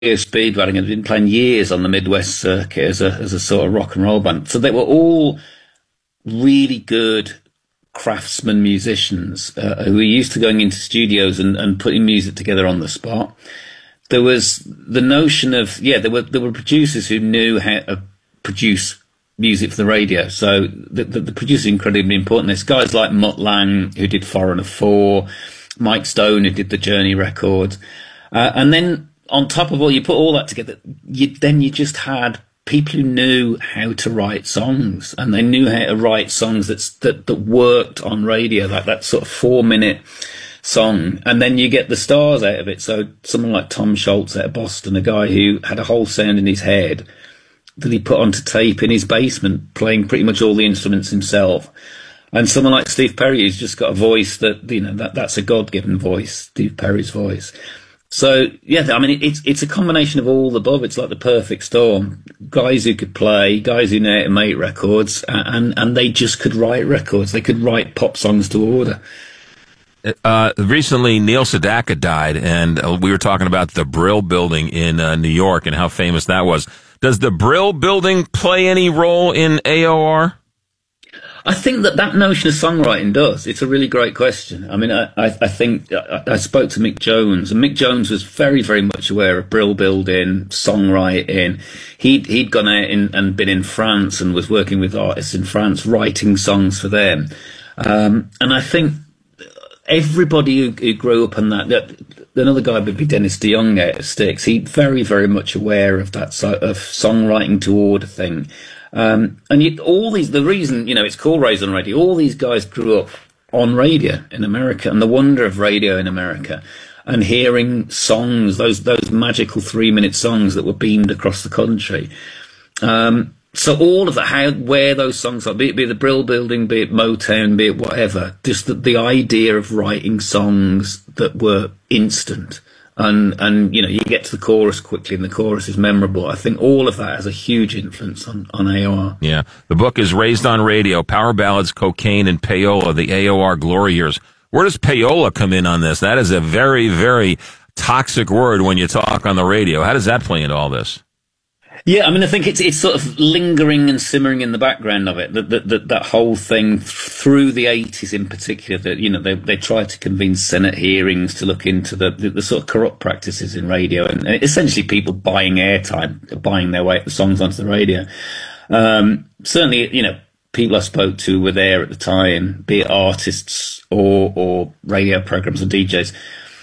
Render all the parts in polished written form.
Speedwagon had been playing years on the Midwest circuit as a sort of rock and roll band. So they were all really good craftsmen musicians who were used to going into studios and putting music together on the spot. There was the notion of, there were producers who knew how to produce music for the radio. So the producers are incredibly important. There's guys like Mutt Lange, who did Foreigner 4, Mike Stone, who did the Journey records. And then on top of all, you put all that together, you just had people who knew how to write songs, and they knew how to write songs that worked on radio, like that sort of 4-minute song. And then you get the stars out of it. So someone like Tom Scholz out of Boston, a guy who had a whole sound in his head that he put onto tape in his basement, playing pretty much all the instruments himself. And someone like Steve Perry, who's just got a voice that's a God-given voice, Steve Perry's voice. So, I mean, it's a combination of all the above. It's like the perfect storm. Guys who could play, guys who know how to make records, and they just could write records. They could write pop songs to order. Recently, Neil Sedaka died, and we were talking about the Brill Building in New York and how famous that was. Does the Brill Building play any role in AOR? I think that notion of songwriting does. It's a really great question. I mean, I think I spoke to Mick Jones, and Mick Jones was very, very much aware of Brill Building, songwriting. He'd gone out and been in France and was working with artists in France, writing songs for them. And I think everybody who grew up on that another guy would be Dennis DeYoung out of Styx. He's very, very much aware of that sort of songwriting to order thing. And the reason, it's called Raised on Radio, all these guys grew up on radio in America, and the wonder of radio in America, and hearing songs, those magical 3-minute songs that were beamed across the country. So all of that, where those songs are, be it the Brill Building, be it Motown, be it whatever, just the idea of writing songs that were instant. And you get to the chorus quickly, and the chorus is memorable. I think all of that has a huge influence on AOR. Yeah. The book is Raised on Radio, Power Ballads, Cocaine, and Payola, the AOR Glory Years. Where does payola come in on this? That is a very, very toxic word when you talk on the radio. How does that play into all this? Yeah, I mean, I think it's sort of lingering and simmering in the background of it. That whole thing through the 80s in particular, that they tried to convene Senate hearings to look into the sort of corrupt practices in radio, and essentially people buying airtime, buying their way the songs onto the radio. Certainly, people I spoke to were there at the time, be it artists or radio programs or DJs.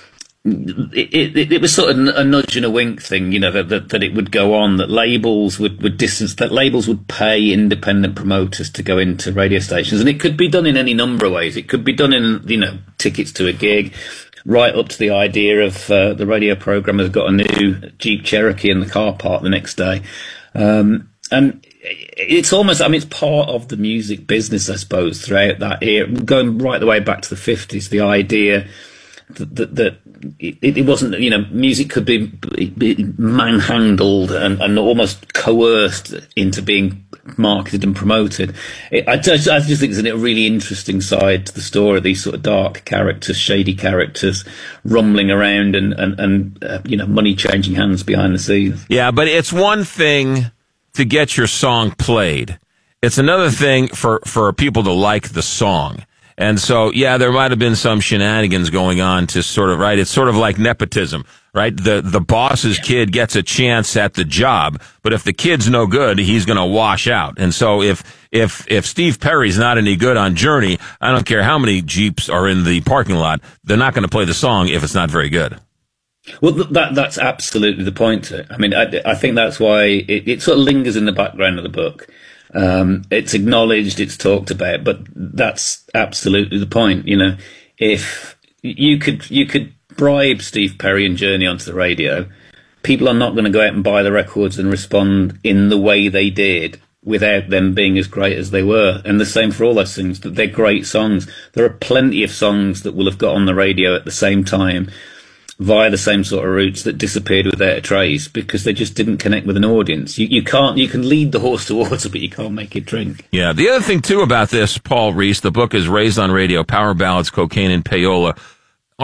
It was sort of a nudge and a wink thing, that it would go on, that labels would distance, that labels would pay independent promoters to go into radio stations. And it could be done in any number of ways. It could be done in, tickets to a gig, right up to the idea of the radio programmer has got a new Jeep Cherokee in the car park the next day. And it's almost, it's part of the music business, I suppose, throughout that era, going right the way back to the 50s, the idea that it wasn't, music could be manhandled and almost coerced into being marketed and promoted. I just think there's a really interesting side to the story, these sort of dark characters, shady characters rumbling around and money changing hands behind the scenes. Yeah, but it's one thing to get your song played. It's another thing for people to like the song. And so, there might have been some shenanigans going on to sort of, right? It's sort of like nepotism, right? The boss's kid gets a chance at the job, but if the kid's no good, he's going to wash out. And so if Steve Perry's not any good on Journey, I don't care how many Jeeps are in the parking lot, they're not going to play the song if it's not very good. Well, that's absolutely the point to it. I mean, I think that's why it sort of lingers in the background of the book. It's acknowledged, it's talked about, but that's absolutely the point. If you could bribe Steve Perry and Journey onto the radio, people are not going to go out and buy the records and respond in the way they did without them being as great as they were. And the same for all those things, that they're great songs. There are plenty of songs that will have got on the radio at the same time via the same sort of routes that disappeared without a trace because they just didn't connect with an audience. You can lead the horse to water, but you can't make it drink. Yeah. The other thing too about this, Paul Rees, the book is Raised on Radio, Power Ballads, Cocaine, and Payola.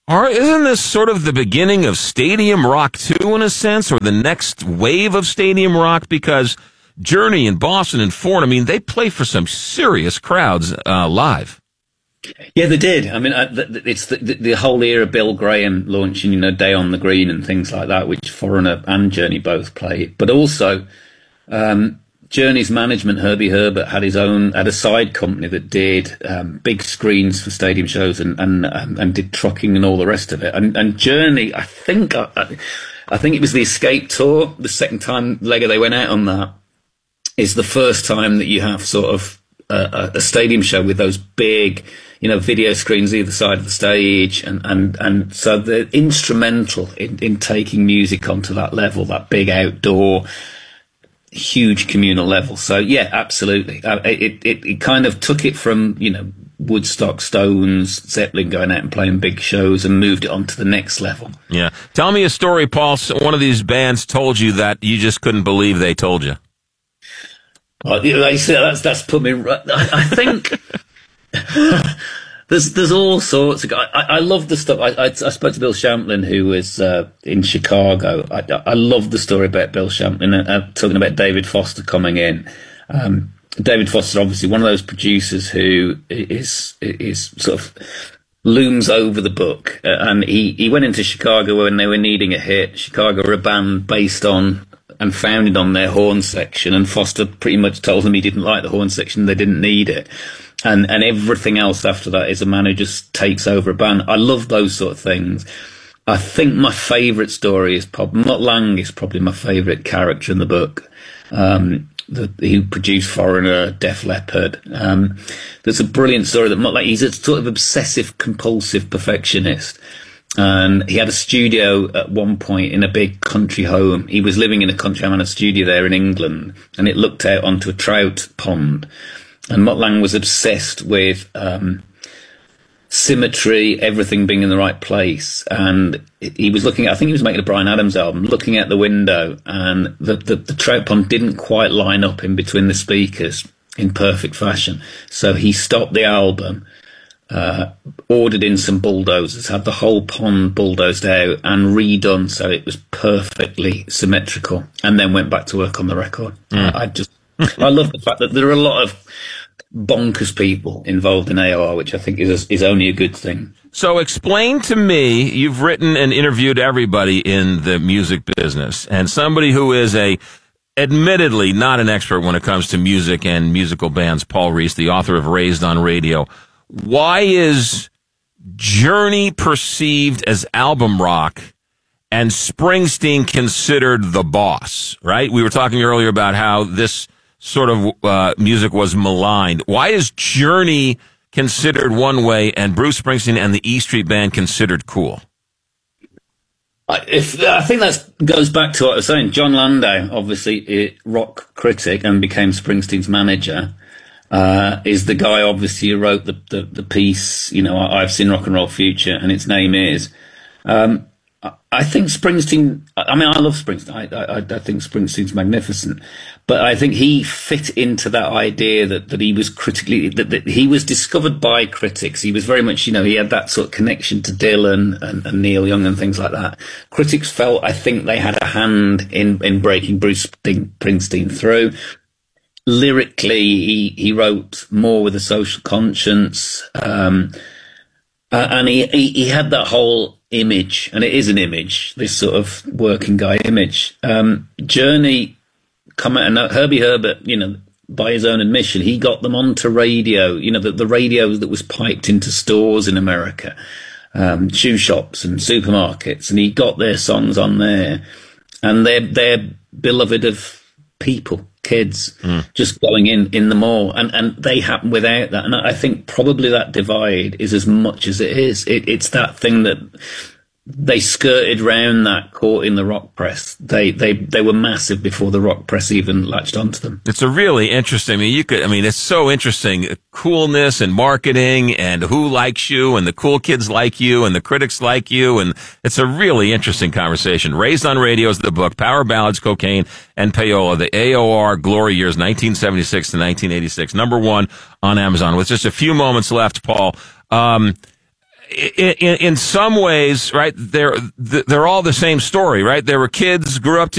Isn't this sort of the beginning of Stadium Rock 2 in a sense, or the next wave of Stadium Rock? Because Journey and Boston and Foreign, I mean, they play for some serious crowds live. Yeah, they did. I mean, it's the whole era of Bill Graham launching, Day on the Green and things like that, which Foreigner and Journey both played. But also, Journey's management, Herbie Herbert, had a side company that did big screens for stadium shows and did trucking and all the rest of it. And Journey, I think it was the Escape Tour, the second time leg they went out on that, is the first time that you have sort of a stadium show with those big, video screens either side of the stage, and so they're instrumental in taking music onto that level, that big outdoor, huge communal level. So yeah, absolutely. It kind of took it from, Woodstock, Stones, Zeppelin going out and playing big shows and moved it on to the next level. Yeah. Tell me a story, Paul. One of these bands told you that you just couldn't believe they told you. Well, that's put me right. I think there's all sorts of. I love the stuff. I spoke to Bill Champlin, who was in Chicago. I love the story about Bill Champlin talking about David Foster coming in. David Foster, obviously one of those producers who is sort of looms over the book, and he went into Chicago when they were needing a hit. Chicago were a band based on and founded on their horn section, and Foster pretty much told them he didn't like the horn section, they didn't need it. And everything else after that is a man who just takes over a band. I love those sort of things. I think my favourite story is Mutt Lange is probably my favourite character in the book. He produced Foreigner, Def Leppard. There's a brilliant story that Mutt Lange, he's a sort of obsessive compulsive perfectionist. And he had a studio at one point in a big country home. He was living in a country home and a studio there in England, and it looked out onto a trout pond. And Mutt Lange was obsessed with symmetry, everything being in the right place. And he was looking at, I think he was making a Bryan Adams album, looking out the window, and the trout pond didn't quite line up in between the speakers in perfect fashion. So he stopped the album, ordered in some bulldozers, had the whole pond bulldozed out and redone so it was perfectly symmetrical, and then went back to work on the record. I love the fact that there are a lot of bonkers people involved in AOR, which I think is only a good thing. So explain to me, you've written and interviewed everybody in the music business, and somebody who is admittedly not an expert when it comes to music and musical bands, Paul Reese, the author of Raised on Radio. Why is Journey perceived as album rock and Springsteen considered the boss, right? We were talking earlier about how this sort of music was maligned. Why is Journey considered one way and Bruce Springsteen and the E Street Band considered cool? I think that goes back to what I was saying. John Landau, obviously a rock critic and became Springsteen's manager, is the guy obviously who wrote the piece, I've Seen Rock and Roll Future, and its name is. I think Springsteen, I love Springsteen. I think Springsteen's magnificent, but I think he fit into that idea that he was critically, that he was discovered by critics. He was very much, he had that sort of connection to Dylan and Neil Young and things like that. Critics felt, I think they had a hand in breaking Bruce Springsteen through. Lyrically, he wrote more with a social conscience, and he had that whole image, and it is an image, this sort of working guy image. Journey come out, and Herbie Herbert, by his own admission, he got them onto radio, the radio that was piped into stores in America, shoe shops and supermarkets, and he got their songs on there, and they're beloved of people, kids, just going in the mall, and they happen without that. And I think probably that divide is as much as it is. It's that thing that they skirted round that court in the rock press. They were massive before the rock press even latched onto them. It's a really interesting, it's so interesting. Coolness and marketing and who likes you and the cool kids like you and the critics like you. And it's a really interesting conversation. Raised on Radio is the book, Power Ballads, Cocaine, and Payola, the AOR glory years, 1976 to 1986. #1 on Amazon. With just a few moments left, Paul, in some ways, right, they're all the same story, right? They were kids, grew up